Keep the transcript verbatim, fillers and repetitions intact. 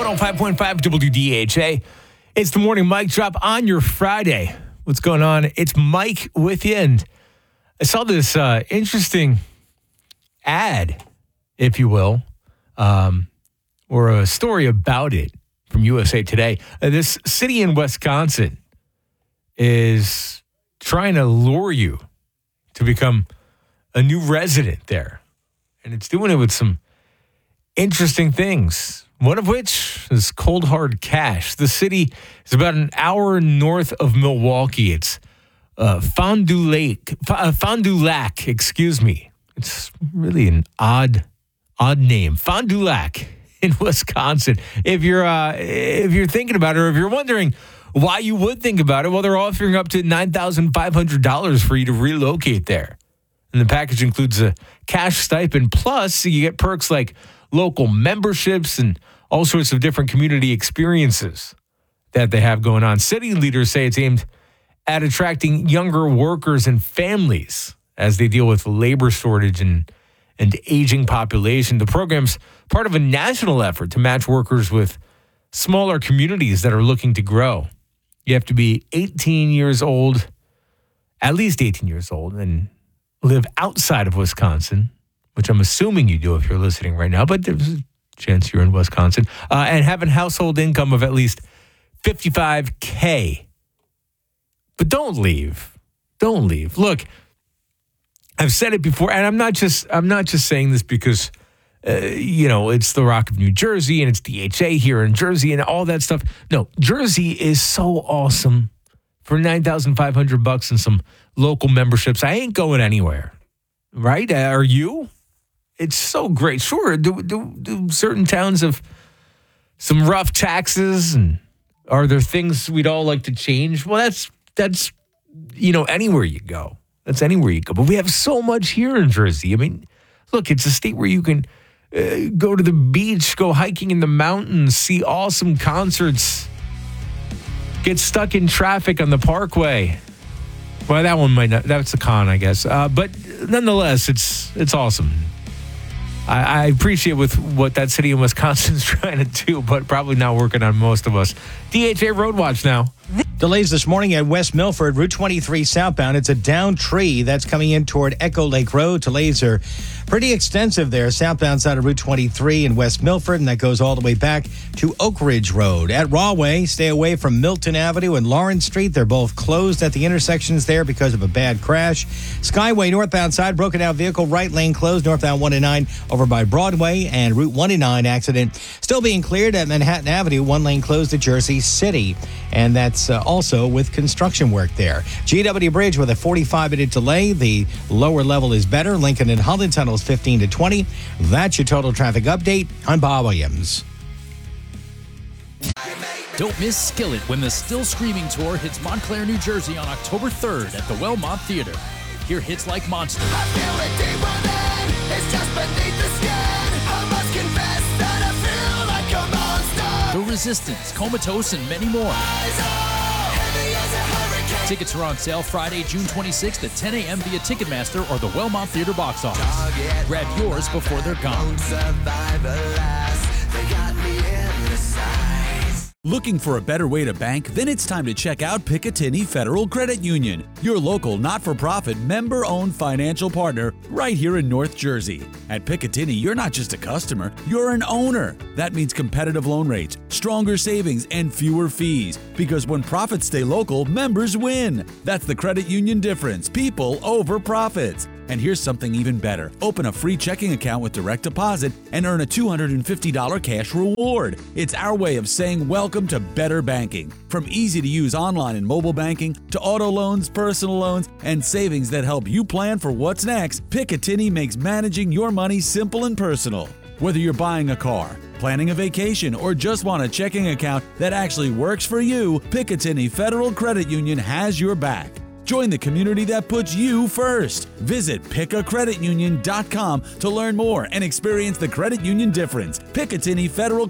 oh five point five W D H A. It's the morning mic drop on your Friday. What's going on? It's Mike with you, and I saw this uh, interesting ad, if you will, um, or a story about it from U S A Today. Uh, this city in Wisconsin is trying to lure you to become a new resident there, and it's doing it with some interesting things. One of which is Cold Hard Cash. The city is about an hour north of Milwaukee. It's uh, Fond du Lac, uh, Fond du Lac, excuse me. It's really an odd, odd name. Fond du Lac in Wisconsin. If you're, uh, if you're thinking about it, or if you're wondering why you would think about it, well, they're offering up to nine thousand five hundred dollars for you to relocate there. And the package includes a cash stipend. Plus, you get perks like local memberships and all sorts of different community experiences that they have going on. City leaders say it's aimed at attracting younger workers and families as they deal with labor shortage and, and aging population. The program's part of a national effort to match workers with smaller communities that are looking to grow. You have to be eighteen years old, at least eighteen years old, and live outside of Wisconsin, which I'm assuming you do if you're listening right now, but there's a chance you're in Wisconsin, uh, and have a household income of at least fifty-five K. But don't leave. Don't leave. Look, I've said it before, and I'm not just I'm not just saying this because, uh, you know, it's the Rock of New Jersey and it's D H A here in Jersey and all that stuff. No, Jersey is so awesome. For nine thousand five hundred bucks and some local memberships, I ain't going anywhere. Right? Uh, are you? It's so great. Sure, do, do do certain towns have some rough taxes, and are there things we'd all like to change? Well, that's, that's you know, anywhere you go. That's anywhere you go. But we have so much here in Jersey. I mean, look, it's a state where you can uh, go to the beach, go hiking in the mountains, see awesome concerts, get stuck in traffic on the Parkway. Well, that one might not. That's a con, I guess. Uh, but nonetheless, it's it's awesome. I, I appreciate with what that city in Wisconsin is trying to do, but probably not working on most of us. D H A Road Watch now. Delays this morning at West Milford, Route twenty-three southbound. It's a down tree that's coming in toward Echo Lake Road. Delays are pretty extensive there, southbound side of Route twenty-three in West Milford, and that goes all the way back to Oak Ridge Road. At Rahway, stay away from Milton Avenue and Lawrence Street. They're both closed at the intersections there because of a bad crash. Skyway northbound side, broken out vehicle, right lane closed, northbound one and nine over by Broadway, and Route one and nine accident still being cleared at Manhattan Avenue, one lane closed at Jersey City, and that's uh, also with construction work there. G W Bridge with a forty-five minute delay. The lower level is better. Lincoln and Holland tunnels fifteen to twenty. That's your total traffic update. I'm Bob Williams. Don't miss Skillet when the Still Screaming Tour hits Montclair, New Jersey on October third at the Wellmont Theater. Hear hits like Monster, I feel it deep within. It's just beneath the skin. I must confess that I feel like a monster. The Resistance, Comatose, and many more. Eyes are heavy as a hurricane. Tickets are on sale Friday, June twenty-sixth at ten a.m. via Ticketmaster or the Wellmont Theater box office. Grab yours before they're gone. Won't survive, alas. They got me in the sights. Looking for a better way to bank? Then it's time to check out Picatinny Federal Credit Union, your local not-for-profit member-owned financial partner right here in North Jersey. At Picatinny, you're not just a customer, you're an owner. That means competitive loan rates, stronger savings, and fewer fees. Because when profits stay local, members win. That's the credit union difference. People over profits. And here's something even better. Open a free checking account with direct deposit and earn a two hundred fifty dollars cash reward. It's our way of saying welcome to better banking. From easy-to-use online and mobile banking to auto loans, personal loans, and savings that help you plan for what's next, Picatinny makes managing your money simple and personal. Whether you're buying a car, planning a vacation, or just want a checking account that actually works for you, Picatinny Federal Credit Union has your back. Join the community that puts you first. Visit pica credit union dot com to learn more and experience the credit union difference. Picatinny Federal